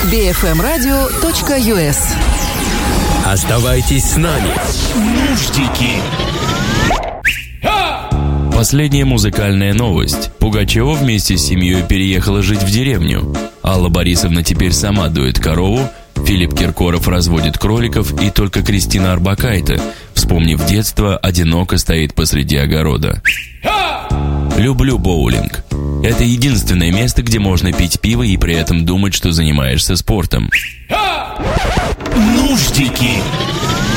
bfmradio.us. Оставайтесь с нами. Нуждики. Последняя музыкальная новость. Пугачева вместе с семьей переехала жить в деревню. Алла Борисовна теперь сама дует корову, Филипп Киркоров разводит кроликов, и только Кристина Орбакайте, вспомнив детство, одиноко стоит посреди огорода. Люблю боулинг. Это единственное место, где можно пить пиво и при этом думать, что занимаешься спортом. Нуждики.